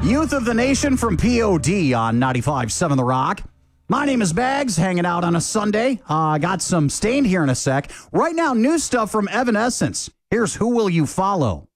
Youth of the Nation from POD on 95.7 The Rock. My name is Bags, hanging out on a Sunday. Got some Stained here in a sec. Right now, new stuff from Evanescence. Here's Who Will You Follow?